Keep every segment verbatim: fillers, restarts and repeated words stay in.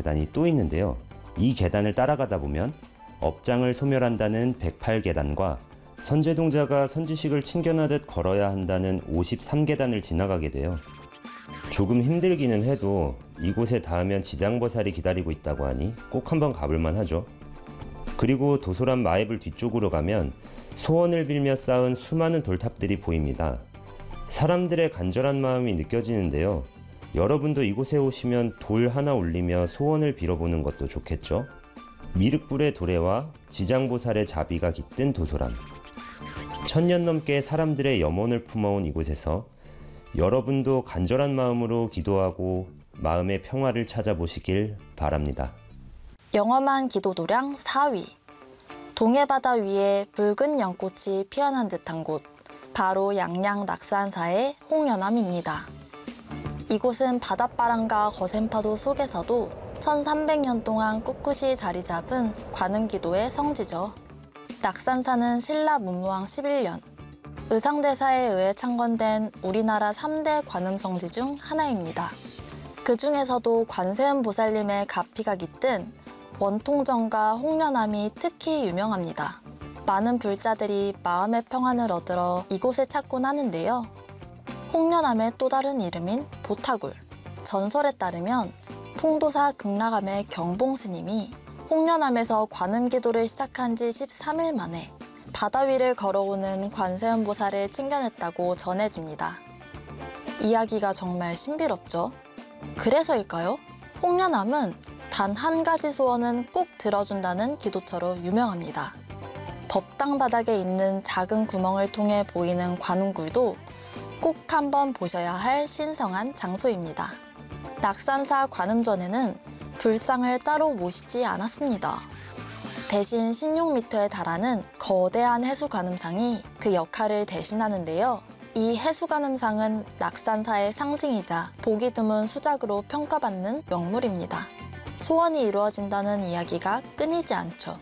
계단이 또 있는데요. 이 계단을 따라가다 보면 업장을 소멸한다는 백팔 계단과 선제동자가 선지식을 챙겨나듯 걸어야 한다는 오십삼 계단을 지나가게 돼요. 조금 힘들기는 해도 이곳에 닿으면 지장보살이 기다리고 있다고 하니 꼭 한번 가볼만 하죠. 그리고 도소람 마애불 뒤쪽으로 가면 소원을 빌며 쌓은 수많은 돌탑들이 보입니다. 사람들의 간절한 마음이 느껴지는데요. 여러분도 이곳에 오시면 돌 하나 올리며 소원을 빌어보는 것도 좋겠죠? 미륵불의 도래와 지장보살의 자비가 깃든 도소람. 천년 넘게 사람들의 염원을 품어온 이곳에서 여러분도 간절한 마음으로 기도하고 마음의 평화를 찾아보시길 바랍니다. 영험한 기도도량 사 위. 동해바다 위에 붉은 연꽃이 피어난 듯한 곳, 바로 양양 낙산사의 홍련암입니다. 이곳은 바닷바람과 거센 파도 속에서도 천삼백 년 동안 꿋꿋이 자리 잡은 관음기도의 성지죠. 낙산사는 신라 문무왕 십일 년, 의상대사에 의해 창건된 우리나라 삼 대 관음성지 중 하나입니다. 그 중에서도 관세음 보살님의 가피가 깃든 원통정과 홍련암이 특히 유명합니다. 많은 불자들이 마음의 평안을 얻으러 이곳에 찾곤 하는데요. 홍련암의 또 다른 이름인 보타굴. 전설에 따르면 통도사 극락암의 경봉스님이 홍련암에서 관음기도를 시작한 지 십삼 일 만에 바다 위를 걸어오는 관세음보살을 챙겨냈다고 전해집니다. 이야기가 정말 신비롭죠? 그래서일까요? 홍련암은 단 한 가지 소원은 꼭 들어준다는 기도처로 유명합니다. 법당 바닥에 있는 작은 구멍을 통해 보이는 관음굴도 꼭 한번 보셔야 할 신성한 장소입니다. 낙산사 관음전에는 불상을 따로 모시지 않았습니다. 대신 십육 미터에 달하는 거대한 해수관음상이 그 역할을 대신하는데요. 이 해수관음상은 낙산사의 상징이자 보기 드문 수작으로 평가받는 명물입니다. 소원이 이루어진다는 이야기가 끊이지 않죠.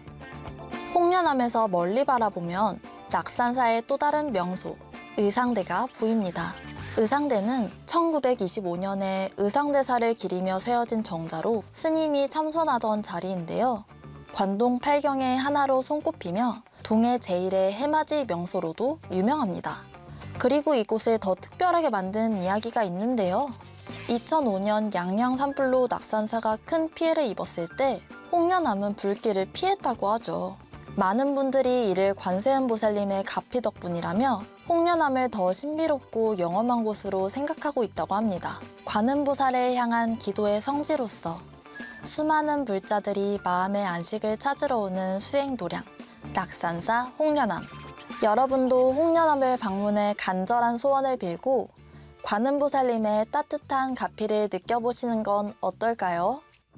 홍련암에서 멀리 바라보면 낙산사의 또 다른 명소, 의상대가 보입니다. 의상대는 천구백이십오 년에 의상대사를 기리며 세워진 정자로 스님이 참선하던 자리인데요. 관동 팔경의 하나로 손꼽히며 동해 제일의 해맞이 명소로도 유명합니다. 그리고 이곳을 더 특별하게 만든 이야기가 있는데요. 이천오 년 양양 산불로 낙산사가 큰 피해를 입었을 때 홍련암은 불길을 피했다고 하죠. 많은 분들이 이를 관세음보살님의 가피 덕분이라며 홍련암을 더 신비롭고 영험한 곳으로 생각하고 있다고 합니다. 관음보살을 향한 기도의 성지로서 수많은 불자들이 마음의 안식을 찾으러 오는 수행도량, 낙산사 홍련암. 여러분도 홍련암을 방문해 간절한 소원을 빌고 관음보살님의 따뜻한 가피를 느껴보시는 건 어떨까요?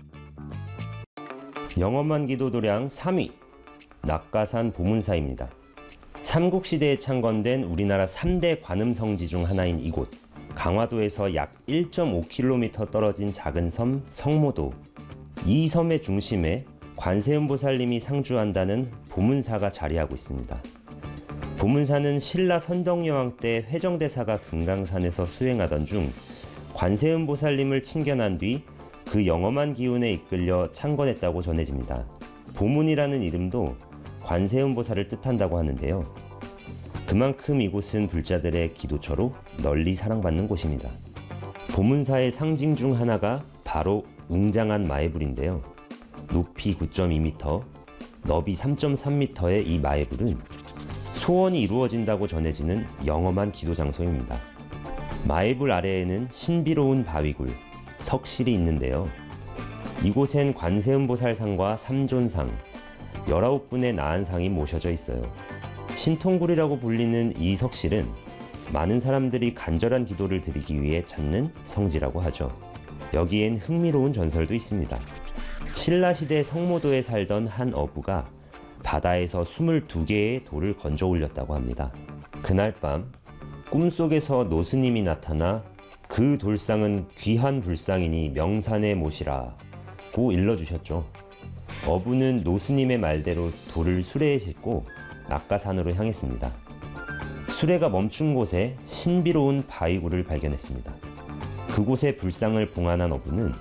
영험한 기도도량 삼 위. 낙가산 보문사입니다. 삼국시대에 창건된 우리나라 삼 대 관음성지 중 하나인 이곳. 강화도에서 약 일 점 오 킬로미터 떨어진 작은 섬 성모도. 이 섬의 중심에 관세음보살님이 상주한다는 보문사가 자리하고 있습니다. 보문사는 신라 선덕여왕 때 회정대사가 금강산에서 수행하던 중 관세음보살님을 친견한 뒤 그 영험한 기운에 이끌려 창건했다고 전해집니다. 보문이라는 이름도 관세음보살을 뜻한다고 하는데요. 그만큼 이곳은 불자들의 기도처로 널리 사랑받는 곳입니다. 보문사의 상징 중 하나가 바로 웅장한 마애불인데요. 높이 구 점 이 미터, 너비 삼 점 삼 미터의 이 마애불은 소원이 이루어진다고 전해지는 영험한 기도 장소입니다. 마애불 아래에는 신비로운 바위굴, 석실이 있는데요. 이곳엔 관세음보살상과 삼존상, 열아홉 분의 나한상이 모셔져 있어요. 신통굴이라고 불리는 이 석실은 많은 사람들이 간절한 기도를 드리기 위해 찾는 성지라고 하죠. 여기엔 흥미로운 전설도 있습니다. 신라시대 성모도에 살던 한 어부가 바다에서 스물두 개의 돌을 건져 올렸다고 합니다. 그날 밤 꿈속에서 노스님이 나타나 그 돌상은 귀한 불상이니 명산에 모시라고 일러주셨죠. 어부는 노스님의 말대로 돌을 수레에 싣고 낙가산으로 향했습니다. 수레가 멈춘 곳에 신비로운 바위굴을 발견했습니다. 그곳에 불상을 봉안한 어부는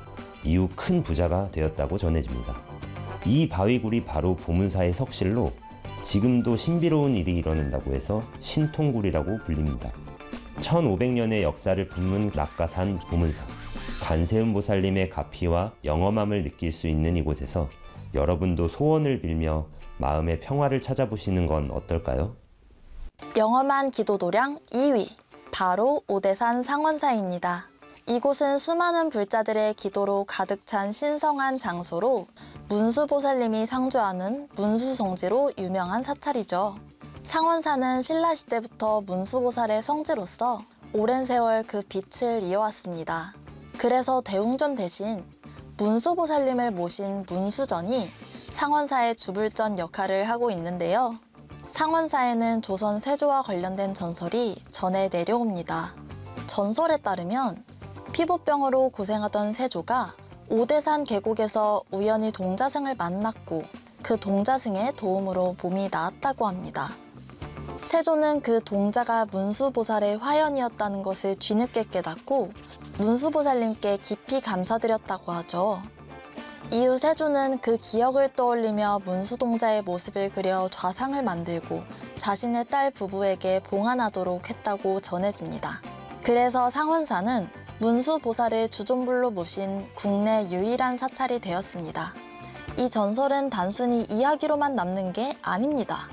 이후 큰 부자가 되었다고 전해집니다. 이 바위굴이 바로 보문사의 석실로 지금도 신비로운 일이 일어난다고 해서 신통굴이라고 불립니다. 천오백 년의 역사를 품은 낙가산 보문사. 관세음보살님의 가피와 영험함을 느낄 수 있는 이곳에서 여러분도 소원을 빌며 마음의 평화를 찾아보시는 건 어떨까요? 영험한 기도도량 이 위, 바로 오대산 상원사입니다. 이곳은 수많은 불자들의 기도로 가득 찬 신성한 장소로 문수보살님이 상주하는 문수성지로 유명한 사찰이죠. 상원사는 신라시대부터 문수보살의 성지로서 오랜 세월 그 빛을 이어왔습니다. 그래서 대웅전 대신 문수보살님을 모신 문수전이 상원사의 주불전 역할을 하고 있는데요. 상원사에는 조선 세조와 관련된 전설이 전해 내려옵니다. 전설에 따르면 피부병으로 고생하던 세조가 오대산 계곡에서 우연히 동자승을 만났고 그 동자승의 도움으로 몸이 나았다고 합니다. 세조는 그 동자가 문수보살의 화연이었다는 것을 뒤늦게 깨닫고 문수보살님께 깊이 감사드렸다고 하죠. 이후 세조는 그 기억을 떠올리며 문수동자의 모습을 그려 좌상을 만들고 자신의 딸 부부에게 봉안하도록 했다고 전해집니다. 그래서 상원사는 문수보살을 주존불로 모신 국내 유일한 사찰이 되었습니다. 이 전설은 단순히 이야기로만 남는 게 아닙니다.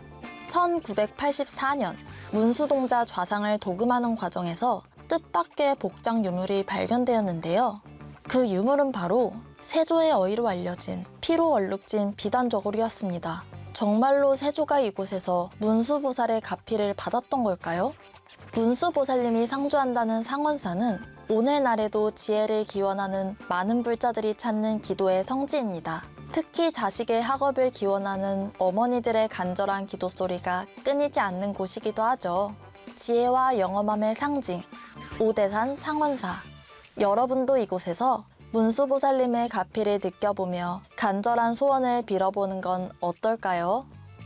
천구백팔십사 년 문수동자 좌상을 도금하는 과정에서 뜻밖의 복장 유물이 발견되었는데요. 그 유물은 바로 세조의 어이로 알려진 피로 얼룩진 비단저고리였습니다. 정말로 세조가 이곳에서 문수보살의 가피를 받았던 걸까요? 문수보살님이 상주한다는 상원사는 오늘날에도 지혜를 기원하는 많은 불자들이 찾는 기도의 성지입니다. 특히 자식의 학업을 기원하는 어머니들의 간절한 기도 소리가 끊이지 않는 곳이기도 하죠. 지혜와 영험함의 상징, 오대산 상원사. 여러분도 이곳에서 문수보살님의 가피를 느껴보며 간절한 소원을 빌어보는 건 어떨까요?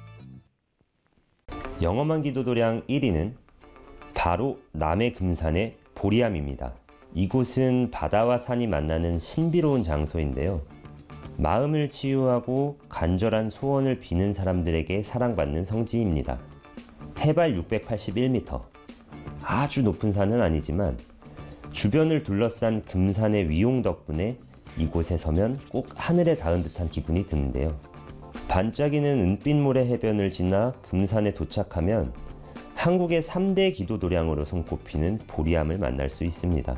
영험한 기도도량 일 위는 바로 남해 금산의 보리암입니다. 이곳은 바다와 산이 만나는 신비로운 장소인데요. 마음을 치유하고 간절한 소원을 비는 사람들에게 사랑받는 성지입니다. 해발 육백팔십일 미터, 아주 높은 산은 아니지만 주변을 둘러싼 금산의 위용 덕분에 이곳에 서면 꼭 하늘에 닿은 듯한 기분이 드는데요. 반짝이는 은빛모래 해변을 지나 금산에 도착하면 한국의 삼 대 기도도량으로 손꼽히는 보리암을 만날 수 있습니다.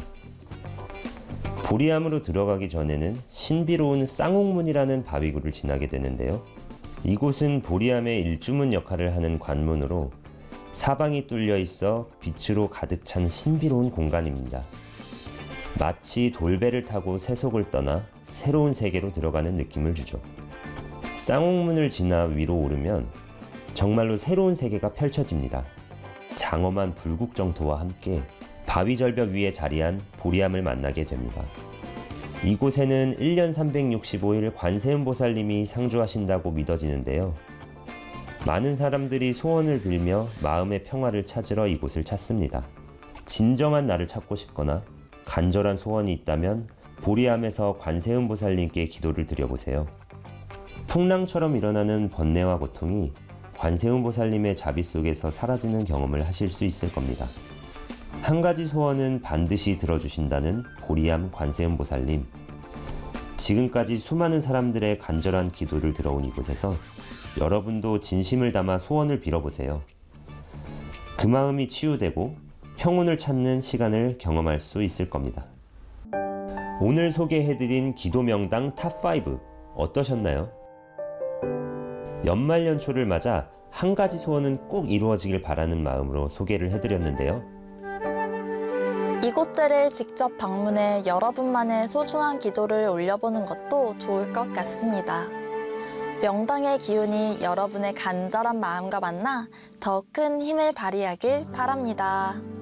보리암으로 들어가기 전에는 신비로운 쌍옥문이라는 바위굴을 지나게 되는데요. 이곳은 보리암의 일주문 역할을 하는 관문으로 사방이 뚫려 있어 빛으로 가득 찬 신비로운 공간입니다. 마치 돌배를 타고 세속을 떠나 새로운 세계로 들어가는 느낌을 주죠. 쌍옥문을 지나 위로 오르면 정말로 새로운 세계가 펼쳐집니다. 장엄한 불국정토와 함께 바위절벽 위에 자리한 보리암을 만나게 됩니다. 이곳에는 일 년 삼백육십오 일 관세음보살님이 상주하신다고 믿어지는데요. 많은 사람들이 소원을 빌며 마음의 평화를 찾으러 이곳을 찾습니다. 진정한 나를 찾고 싶거나 간절한 소원이 있다면 보리암에서 관세음보살님께 기도를 드려보세요. 풍랑처럼 일어나는 번뇌와 고통이 관세음보살님의 자비 속에서 사라지는 경험을 하실 수 있을 겁니다. 한 가지 소원은 반드시 들어주신다는 보리암 관세음보살님. 지금까지 수많은 사람들의 간절한 기도를 들어온 이곳에서 여러분도 진심을 담아 소원을 빌어보세요. 그 마음이 치유되고 평온을 찾는 시간을 경험할 수 있을 겁니다. 오늘 소개해드린 기도 명당 탑 오 어떠셨나요? 연말연초를 맞아 한 가지 소원은 꼭 이루어지길 바라는 마음으로 소개를 해드렸는데요. 이곳들을 직접 방문해 여러분만의 소중한 기도를 올려보는 것도 좋을 것 같습니다. 명당의 기운이 여러분의 간절한 마음과 만나 더 큰 힘을 발휘하길 바랍니다.